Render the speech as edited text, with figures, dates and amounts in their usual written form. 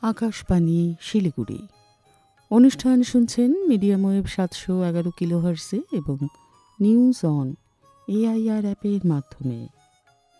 আকাশবাণী শিলিগুড়ি। অনুষ্ঠান শুনছেন medium wave 711 কিলোহার্টজে এবং নিউজ অন এআইআর অ্যাপের মাধ্যমে।